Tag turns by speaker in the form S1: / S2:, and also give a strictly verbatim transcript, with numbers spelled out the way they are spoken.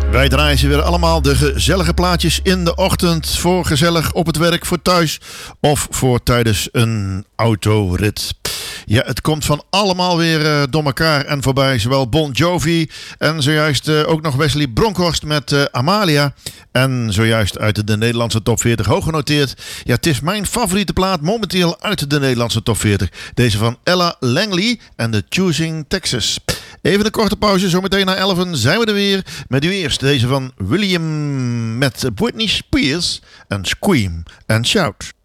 S1: Wij draaien ze weer allemaal de gezellige plaatjes in de ochtend. Voor gezellig op het werk, voor thuis of voor tijdens een autorit. Ja, het komt van allemaal weer uh, door elkaar en voorbij. Zowel Bon Jovi en zojuist uh, ook nog Wesley Bronkhorst met uh, Amalia. En zojuist uit de Nederlandse top veertig hoog genoteerd. Ja, het is mijn favoriete plaat momenteel uit de Nederlandse top veertig. Deze van Ella Langley en The Choosing Texas. Even een korte pauze, zometeen na elfen zijn we er weer. Met u eerst deze van William met Britney Spears en Scream and Shout.